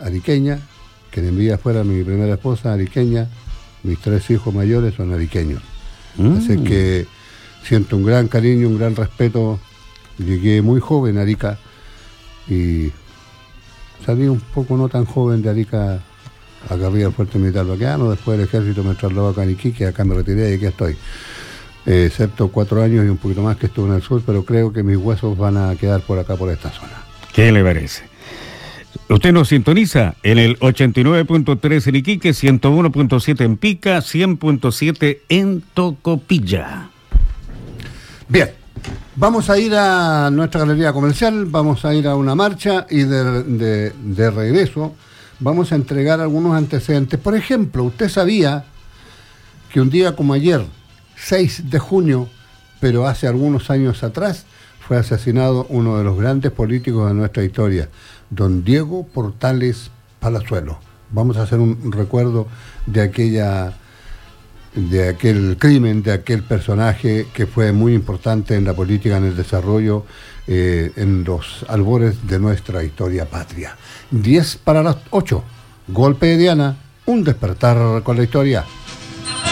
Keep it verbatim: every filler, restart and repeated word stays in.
ariqueña, que en vida fuera mi primera esposa ariqueña, mis tres hijos mayores son ariqueños. Mm. Así que siento un gran cariño, un gran respeto. Llegué muy joven a Arica y salí un poco no tan joven de Arica acá arriba del Fuerte Militar Baqueano. Después del ejército me trasladó acá en Iquique, acá me retiré y aquí estoy. Eh, excepto cuatro años y un poquito más que estuve en el sur, pero creo que mis huesos van a quedar por acá, por esta zona. ¿Qué le parece? Usted nos sintoniza en el ochenta y nueve punto tres en Iquique, ciento uno punto siete en Pica, cien punto siete en Tocopilla. Bien, vamos a ir a nuestra galería comercial, vamos a ir a una marcha y de, de, de regreso vamos a entregar algunos antecedentes. Por ejemplo, usted sabía que un día como ayer, seis de junio, pero hace algunos años atrás, fue asesinado uno de los grandes políticos de nuestra historia, don Diego Portales Palazuelo. Vamos a hacer un recuerdo de aquella, de aquel crimen, de aquel personaje que fue muy importante en la política, en el desarrollo, eh, en los albores de nuestra historia patria. diez para las ocho, golpe de Diana, un despertar con la historia.